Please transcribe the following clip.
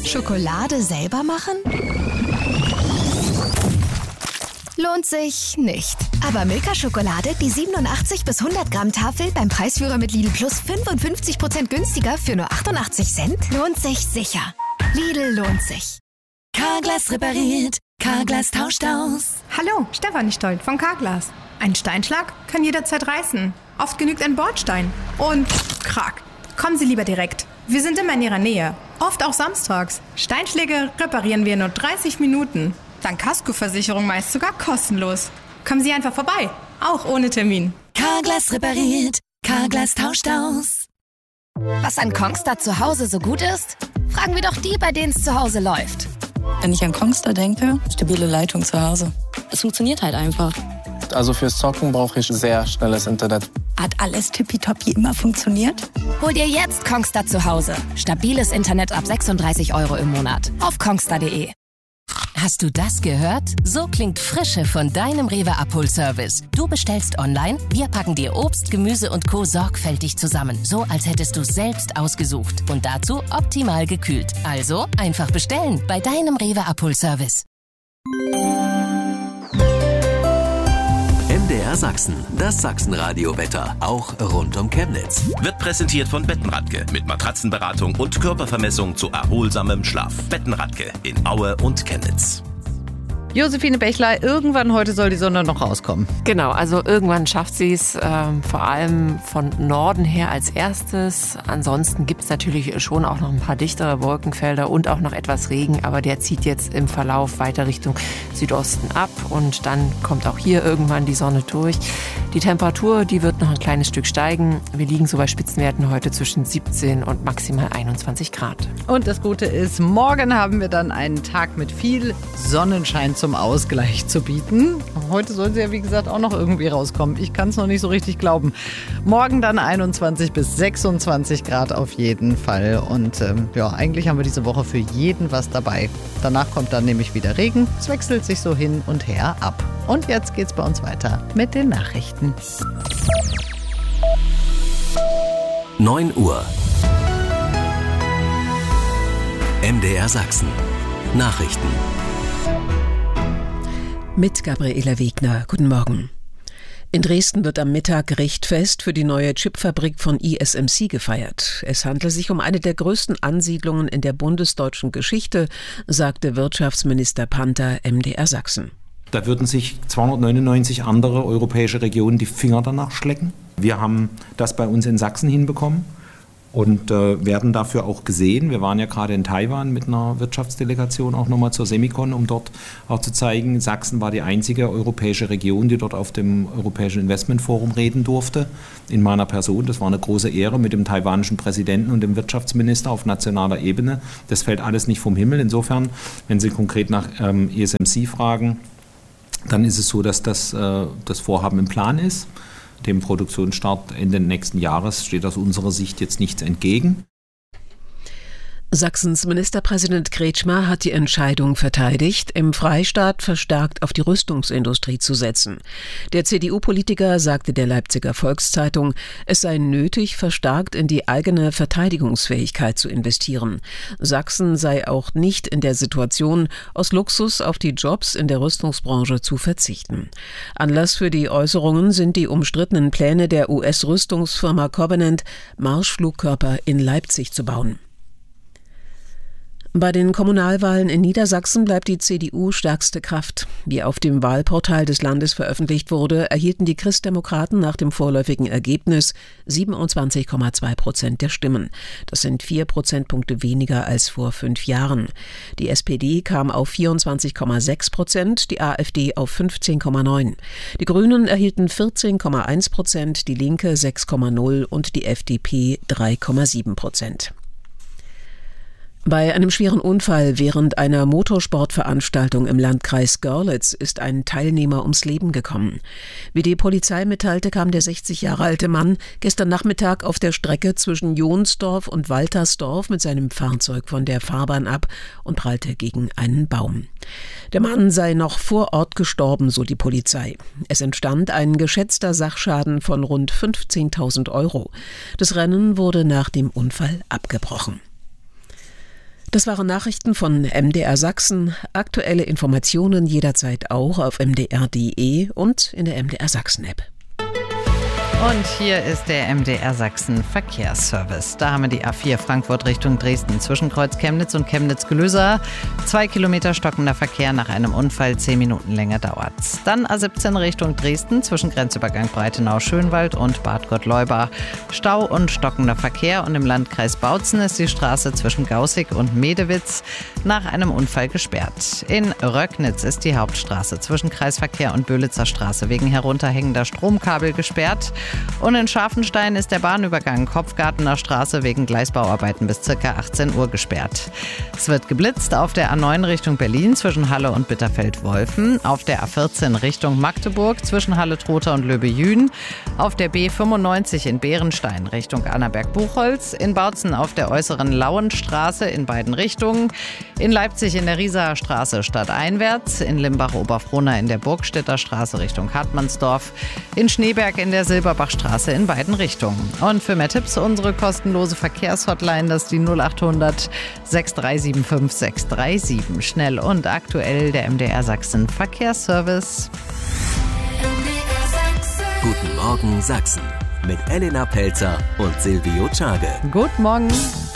Schokolade selber machen? Lohnt sich nicht. Aber Milka-Schokolade, die 87 bis 100 Gramm Tafel beim Preisführer mit Lidl Plus 55% günstiger für nur 88 Cent, lohnt sich sicher. Lidl lohnt sich. Carglass repariert, Carglass tauscht aus. Hallo, Stefanie Stolt von Carglass. Ein Steinschlag kann jederzeit reißen. Oft genügt ein Bordstein. Und krack. Kommen Sie lieber direkt. Wir sind immer in Ihrer Nähe. Oft auch samstags. Steinschläge reparieren wir in nur 30 Minuten. Dank Kaskoversicherung meist sogar kostenlos. Kommen Sie einfach vorbei. Auch ohne Termin. Carglass repariert, Carglass tauscht aus. Was an Kongstar zu Hause so gut ist? Fragen wir doch die, bei denen es zu Hause läuft. Wenn ich an Kongstar denke, stabile Leitung zu Hause. Es funktioniert halt einfach. Also fürs Zocken brauche ich sehr schnelles Internet. Hat alles tippitoppi immer funktioniert? Hol dir jetzt Kongstar zu Hause. Stabiles Internet ab 36 € im Monat. Auf kongstar.de. Hast du das gehört? So klingt Frische von deinem Rewe-Abholservice. Du bestellst online, wir packen dir Obst, Gemüse und Co. sorgfältig zusammen. So, als hättest du selbst ausgesucht. Und dazu optimal gekühlt. Also einfach bestellen bei deinem Rewe-Abholservice. MDR Sachsen, das Sachsenradio-Wetter, auch rund um Chemnitz. Wird präsentiert von Bettenradke mit Matratzenberatung und Körpervermessung zu erholsamem Schlaf. Bettenradke in Aue und Chemnitz. Josephine Bechler, irgendwann heute soll die Sonne noch rauskommen. Genau, also irgendwann schafft sie es, vor allem von Norden her als erstes. Ansonsten gibt es natürlich schon auch noch ein paar dichtere Wolkenfelder und auch noch etwas Regen, aber der zieht jetzt im Verlauf weiter Richtung Südosten ab und dann kommt auch hier irgendwann die Sonne durch. Die Temperatur, die wird noch ein kleines Stück steigen. Wir liegen so bei Spitzenwerten heute zwischen 17 und maximal 21 Grad. Und das Gute ist, morgen haben wir dann einen Tag mit viel Sonnenschein zum Ausgleich zu bieten. Heute soll sie ja, wie gesagt, auch noch irgendwie rauskommen. Ich kann es noch nicht so richtig glauben. Morgen dann 21 bis 26 Grad auf jeden Fall. Und ja, eigentlich haben wir diese Woche für jeden was dabei. Danach kommt dann nämlich wieder Regen. Es wechselt sich so hin und her ab. Und jetzt geht's bei uns weiter mit den Nachrichten. 9 Uhr. MDR Sachsen. Nachrichten. Mit Gabriela Wegner. Guten Morgen. In Dresden wird am Mittag Richtfest für die neue Chipfabrik von ISMC gefeiert. Es handelt sich um eine der größten Ansiedlungen in der bundesdeutschen Geschichte, sagte Wirtschaftsminister Panther MDR Sachsen. Da würden sich 299 andere europäische Regionen die Finger danach schlecken. Wir haben das bei uns in Sachsen hinbekommen und werden dafür auch gesehen. Wir waren ja gerade in Taiwan mit einer Wirtschaftsdelegation auch nochmal zur Semicon, um dort auch zu zeigen, Sachsen war die einzige europäische Region, die dort auf dem Europäischen Investmentforum reden durfte, in meiner Person. Das war eine große Ehre mit dem taiwanischen Präsidenten und dem Wirtschaftsminister auf nationaler Ebene. Das fällt alles nicht vom Himmel. Insofern, wenn Sie konkret nach ISMC fragen, dann ist es so, dass das Vorhaben im Plan ist. Dem Produktionsstart Ende nächsten Jahres steht aus unserer Sicht jetzt nichts entgegen. Sachsens Ministerpräsident Kretschmer hat die Entscheidung verteidigt, im Freistaat verstärkt auf die Rüstungsindustrie zu setzen. Der CDU-Politiker sagte der Leipziger Volkszeitung, es sei nötig, verstärkt in die eigene Verteidigungsfähigkeit zu investieren. Sachsen sei auch nicht in der Situation, aus Luxus auf die Jobs in der Rüstungsbranche zu verzichten. Anlass für die Äußerungen sind die umstrittenen Pläne der US-Rüstungsfirma Covenant, Marschflugkörper in Leipzig zu bauen. Bei den Kommunalwahlen in Niedersachsen bleibt die CDU stärkste Kraft. Wie auf dem Wahlportal des Landes veröffentlicht wurde, erhielten die Christdemokraten nach dem vorläufigen Ergebnis 27,2% der Stimmen. Das sind 4 Prozentpunkte weniger als vor 5 Jahren. Die SPD kam auf 24,6%, die AfD auf 15,9%. Die Grünen erhielten 14,1%, die Linke 6,0% und die FDP 3,7%. Bei einem schweren Unfall während einer Motorsportveranstaltung im Landkreis Görlitz ist ein Teilnehmer ums Leben gekommen. Wie die Polizei mitteilte, kam der 60 Jahre alte Mann gestern Nachmittag auf der Strecke zwischen Jonsdorf und Waltersdorf mit seinem Fahrzeug von der Fahrbahn ab und prallte gegen einen Baum. Der Mann sei noch vor Ort gestorben, so die Polizei. Es entstand ein geschätzter Sachschaden von rund 15.000 €. Das Rennen wurde nach dem Unfall abgebrochen. Das waren Nachrichten von MDR Sachsen. Aktuelle Informationen jederzeit auch auf mdr.de und in der MDR Sachsen-App. Und hier ist der MDR Sachsen Verkehrsservice. Da haben wir die A4 Frankfurt Richtung Dresden zwischen Kreuz Chemnitz und Chemnitz-Gelösa. 2 Kilometer stockender Verkehr nach einem Unfall, 10 Minuten länger dauert's. Dann A17 Richtung Dresden zwischen Grenzübergang Breitenau-Schönwald und Bad Gottleuba. Stau und stockender Verkehr und im Landkreis Bautzen ist die Straße zwischen Gaußig und Medewitz nach einem Unfall gesperrt. In Röcknitz ist die Hauptstraße zwischen Kreisverkehr und Böhlitzer Straße wegen herunterhängender Stromkabel gesperrt. Und in Scharfenstein ist der Bahnübergang Kopfgartener Straße wegen Gleisbauarbeiten bis ca. 18 Uhr gesperrt. Es wird geblitzt auf der A9 Richtung Berlin zwischen Halle und Bitterfeld-Wolfen, auf der A14 Richtung Magdeburg zwischen Halle-Trotha und Löbe-Jühn, auf der B95 in Bärenstein Richtung Annaberg-Buchholz, in Bautzen auf der äußeren Lauenstraße in beiden Richtungen, in Leipzig in der Riesaer Straße stadteinwärts, in Limbach-Oberfrohna in der Burgstädter Straße Richtung Hartmannsdorf, in Schneeberg in der Silberbachstraße in beiden Richtungen. Und für mehr Tipps unsere kostenlose Verkehrshotline, das ist die 0800 6375 637. Schnell und aktuell der MDR Sachsen Verkehrsservice. Guten Morgen Sachsen mit Elena Pelzer und Silvio Czage. Guten Morgen.